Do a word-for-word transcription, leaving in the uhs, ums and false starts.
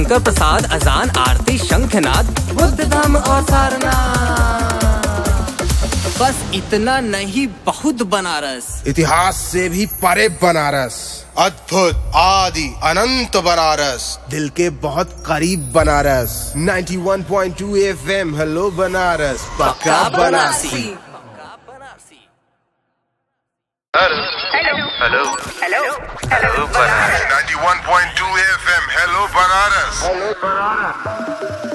शंकर प्रसाद, अजान, आरती, शंखनाद, बुद्ध धाम और सारनाथ। बस इतना नहीं, बहुत बनारस। इतिहास से भी परे बनारस, अद्भुत, आदि, अनंत बनारस, दिल के बहुत करीब बनारस। इक्यानवे पॉइंट दो एफ एम, हेलो बनारस, पक्का Banarasi. Hello hello hello hello Banaras. इक्यानवे पॉइंट दो एफ एम, हेलो बनारस।